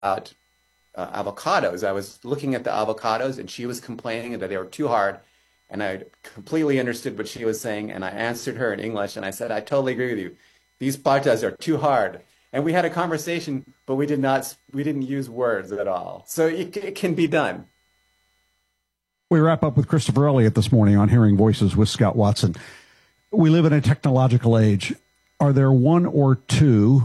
avocados. I was looking at the avocados, and she was complaining that they were too hard. And I completely understood what she was saying, and I answered her in English, and I said, I totally agree with you. These patas are too hard. And we had a conversation, but we didn't use words at all. So it can be done. We wrap up with Christopher Elliott this morning on Hearing Voices with Scott Watson. We live in a technological age. Are there one or two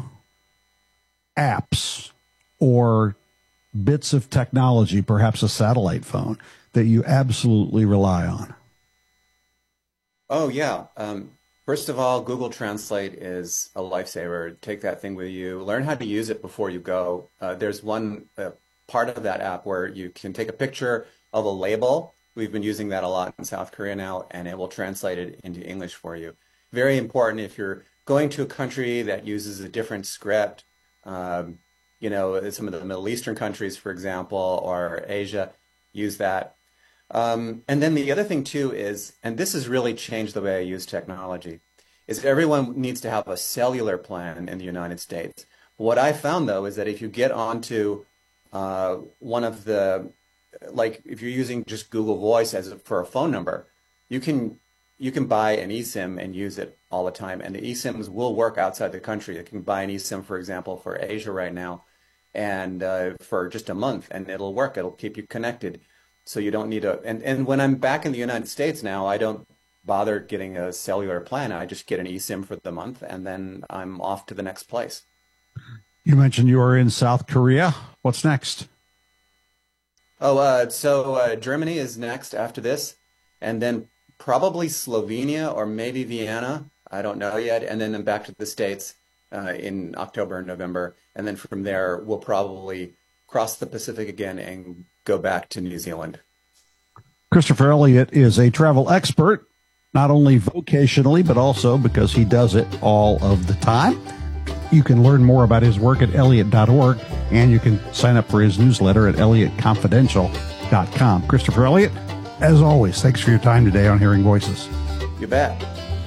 apps or bits of technology, perhaps a satellite phone, that you absolutely rely on? Oh, yeah. First of all, Google Translate is a lifesaver. Take that thing with you. Learn how to use it before you go. There's one part of that app where you can take a picture of a label. We've been using that a lot in South Korea now, and it will translate it into English for you. Very important if you're going to a country that uses a different script, some of the Middle Eastern countries, for example, or Asia, use that. And then the other thing, too, is, and this has really changed the way I use technology, is everyone needs to have a cellular plan in the United States. What I found, though, is that if you get onto one of the, like if you're using just Google Voice for a phone number, you can buy an eSIM and use it all the time. And the eSIMs will work outside the country. You can buy an eSIM, for example, for Asia right now, and for just a month, and it'll work. It'll keep you connected. So you don't need and when I'm back in the United States now, I don't bother getting a cellular plan. I just get an eSIM for the month, and then I'm off to the next place. You mentioned you are in South Korea. What's next? So Germany is next after this, and then probably Slovenia or maybe Vienna. I don't know yet. And then I'm back to the States in October and November. And then from there, we'll probably cross the Pacific again and go back to New Zealand. Christopher Elliott is a travel expert, not only vocationally, but also because he does it all of the time. You can learn more about his work at Elliott.org, and you can sign up for his newsletter at ElliottConfidential.com. Christopher Elliott, as always, thanks for your time today on Hearing Voices. You bet.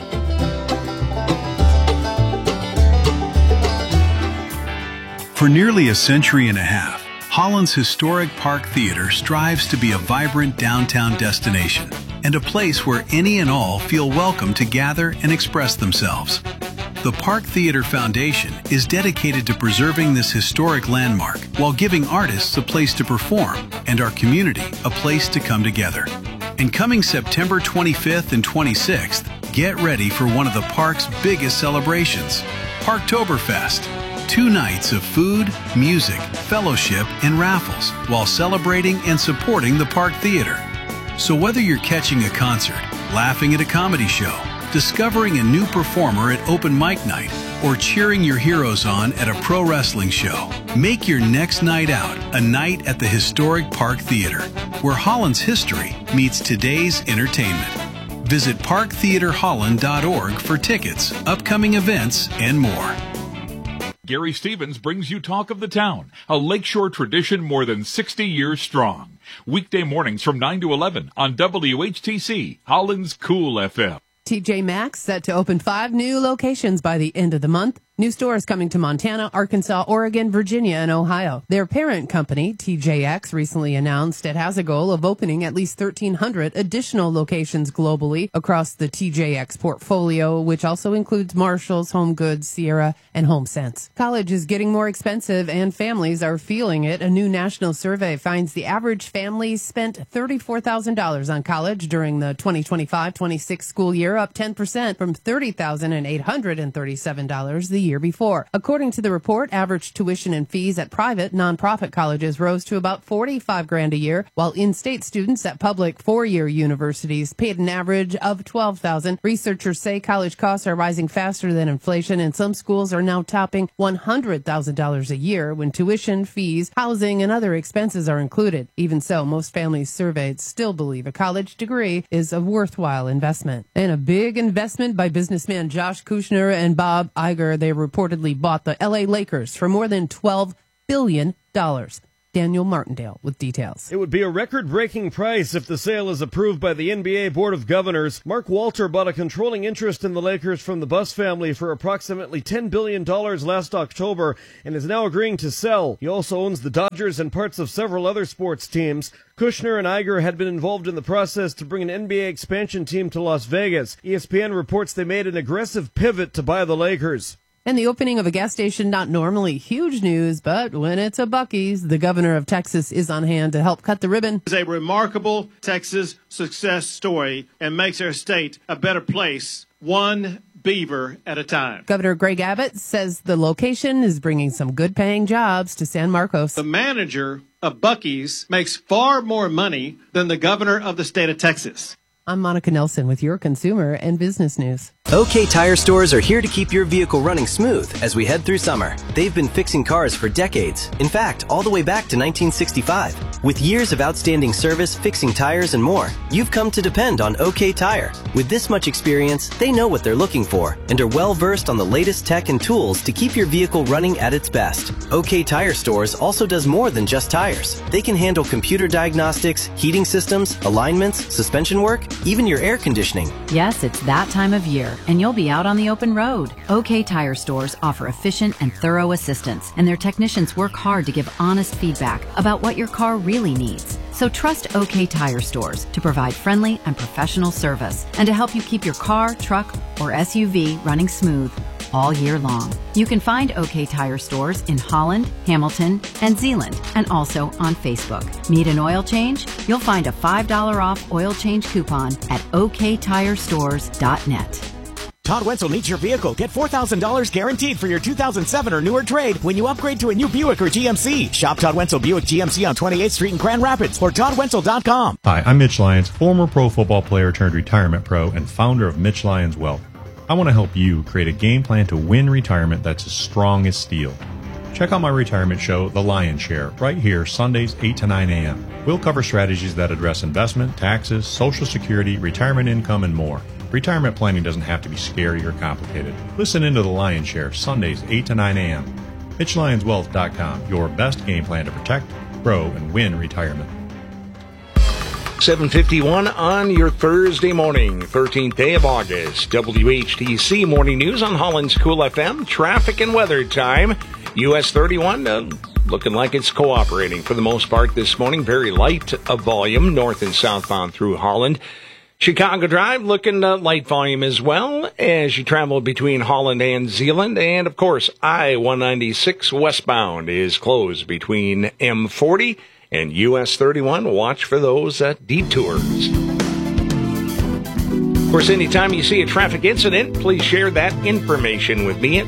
For nearly a century and a half, Holland's historic Park Theater strives to be a vibrant downtown destination and a place where any and all feel welcome to gather and express themselves. The Park Theater Foundation is dedicated to preserving this historic landmark while giving artists a place to perform and our community a place to come together. And coming September 25th and 26th, get ready for one of the park's biggest celebrations, Parktoberfest. 2 nights of food, music, fellowship, and raffles while celebrating and supporting the Park Theater. So whether you're catching a concert, laughing at a comedy show, discovering a new performer at open mic night, or cheering your heroes on at a pro wrestling show, make your next night out a night at the historic Park Theater, where Holland's history meets today's entertainment. Visit parktheaterholland.org for tickets, upcoming events, and more. Gary Stevens brings you Talk of the Town, a lakeshore tradition more than 60 years strong. Weekday mornings from 9 to 11 on WHTC, Holland's Cool FM. TJ Maxx set to open 5 new locations by the end of the month. New stores coming to Montana, Arkansas, Oregon, Virginia, and Ohio. Their parent company, TJX, recently announced it has a goal of opening at least 1,300 additional locations globally across the TJX portfolio, which also includes Marshalls, Home Goods, Sierra, and HomeSense. College is getting more expensive, and families are feeling it. A new national survey finds the average family spent $34,000 on college during the 2025-26 school year, up 10% from $30,837 the year before. According to the report, average tuition and fees at private nonprofit colleges rose to about $45,000 a year, while in-state students at public 4-year universities paid an average of $12,000. Researchers say college costs are rising faster than inflation, and some schools are now topping $100,000 a year when tuition, fees, housing, and other expenses are included. Even so, most families surveyed still believe a college degree is a worthwhile investment. And a big investment by businessman Josh Kushner and Bob Iger. They reportedly bought the LA Lakers for more than $12 billion. Daniel Martindale with details. It would be a record-breaking price if the sale is approved by the NBA Board of Governors. Mark Walter bought a controlling interest in the Lakers from the Buss family for approximately $10 billion last October and is now agreeing to sell. He also owns the Dodgers and parts of several other sports teams. Kushner and Iger had been involved in the process to bring an NBA expansion team to Las Vegas. ESPN reports they made an aggressive pivot to buy the Lakers. And the opening of a gas station, not normally huge news, but when it's a Buc-ee's, the governor of Texas is on hand to help cut the ribbon. It's a remarkable Texas success story and makes our state a better place, one beaver at a time. Governor Greg Abbott says the location is bringing some good-paying jobs to San Marcos. The manager of Buc-ee's makes far more money than the governor of the state of Texas. I'm Monica Nelson with your consumer and business news. OK Tire Stores are here to keep your vehicle running smooth as we head through summer. They've been fixing cars for decades. In fact, all the way back to 1965. With years of outstanding service, fixing tires, and more, you've come to depend on OK Tire. With this much experience, they know what they're looking for and are well versed on the latest tech and tools to keep your vehicle running at its best. OK Tire Stores also does more than just tires. They can handle computer diagnostics, heating systems, alignments, suspension work, even your air conditioning. Yes, it's that time of year, and you'll be out on the open road. OK Tire Stores offer efficient and thorough assistance, and their technicians work hard to give honest feedback about what your car really needs. So trust OK Tire Stores to provide friendly and professional service and to help you keep your car, truck, or SUV running smooth all year long. You can find OK Tire Stores in Holland, Hamilton, and Zeeland, and also on Facebook. Need an oil change? You'll find a $5 off oil change coupon at oktirestores.net. Todd Wenzel needs your vehicle. Get $4,000 guaranteed for your 2007 or newer trade when you upgrade to a new Buick or GMC. Shop Todd Wenzel Buick GMC on 28th Street in Grand Rapids or ToddWenzel.com. Hi, I'm Mitch Lyons, former pro football player turned retirement pro and founder of Mitch Lyons Wealth. I want to help you create a game plan to win retirement that's as strong as steel. Check out my retirement show, The Lion's Share, right here, Sundays, 8 to 9 a.m. We'll cover strategies that address investment, taxes, Social Security, retirement income, and more. Retirement planning doesn't have to be scary or complicated. Listen into The Lion's Share, Sundays, 8 to 9 a.m. MitchLyonsWealth.com, your best game plan to protect, grow, and win retirement. 7:51 on your Thursday morning, 13th day of August. WHTC Morning News on Holland's Cool FM. Traffic and weather time. US 31 looking like it's cooperating for the most part this morning. Very light of volume north and southbound through Holland. Chicago Drive looking light volume as well as you travel between Holland and Zeeland. And, of course, I-196 westbound is closed between M40 and US 31. Watch for those detours. Of course, anytime you see a traffic incident, please share that information with me at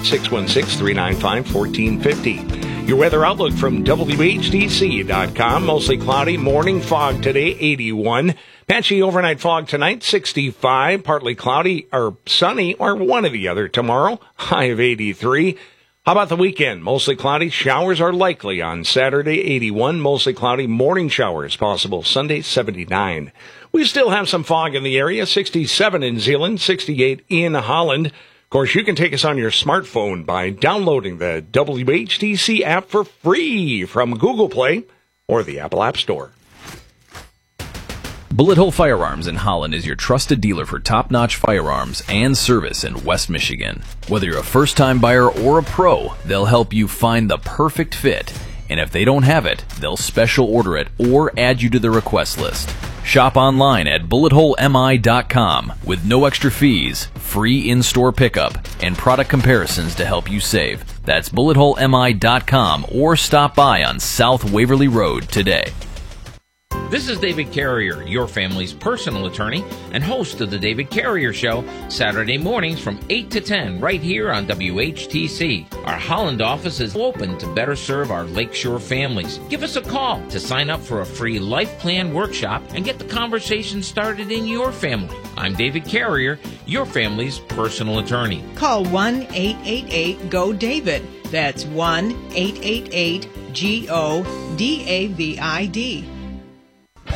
616-395-1450. Your weather outlook from WHTC.com. Mostly cloudy, morning fog today, 81. Patchy overnight fog tonight, 65. Partly cloudy or sunny or one or the other tomorrow, high of 83. How about the weekend? Mostly cloudy. Showers are likely on Saturday, 81. Mostly cloudy. Morning showers possible Sunday, 79. We still have some fog in the area. 67 in Zeeland, 68 in Holland. Of course, you can take us on your smartphone by downloading the WHTC app for free from Google Play or the Apple App Store. Bullet Hole Firearms in Holland is your trusted dealer for top-notch firearms and service in West Michigan. Whether you're a first-time buyer or a pro, they'll help you find the perfect fit. And if they don't have it, they'll special order it or add you to the request list. Shop online at bulletholemi.com with no extra fees, free in-store pickup, and product comparisons to help you save. That's bulletholemi.com or stop by on South Waverly Road today. This is David Carrier, your family's personal attorney and host of The David Carrier Show, Saturday mornings from 8 to 10 right here on WHTC. Our Holland office is open to better serve our Lakeshore families. Give us a call to sign up for a free life plan workshop and get the conversation started in your family. I'm David Carrier, your family's personal attorney. Call 1-888-GO-DAVID. That's 1-888-GO-DAVID.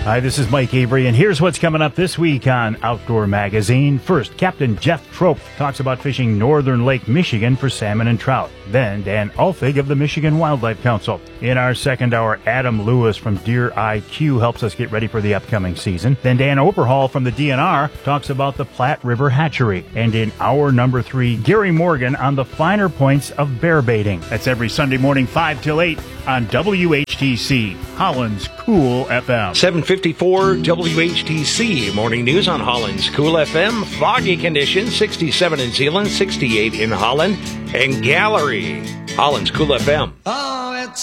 Hi, this is Mike Avery, and here's what's coming up this week on Outdoor Magazine. First, Captain Jeff Trope talks about fishing northern Lake Michigan for salmon and trout. Then, Dan Ulfig of the Michigan Wildlife Council. In our second hour, Adam Lewis from Deer IQ helps us get ready for the upcoming season. Then Dan Oberhall from the DNR talks about the Platte River Hatchery. And in hour number 3, Gary Morgan on the finer points of bear baiting. That's every Sunday morning, 5 till 8 on WHTC, Holland's Cool FM. 754 WHTC Morning News on Holland's Cool FM. Foggy conditions, 67 in Zeeland, 68 in Holland. And Gallery, Holland's Cool FM. Oh, it's